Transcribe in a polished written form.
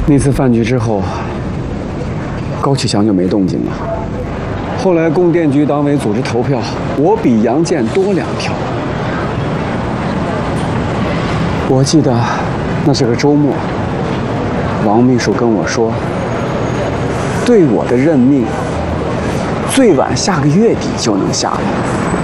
那次饭局之后，高启强就没动静了。后来供电局党委组织投票，我比杨建多2票。我记得那是个周末，王秘书跟我说，对我的任命最晚下个月底就能下来。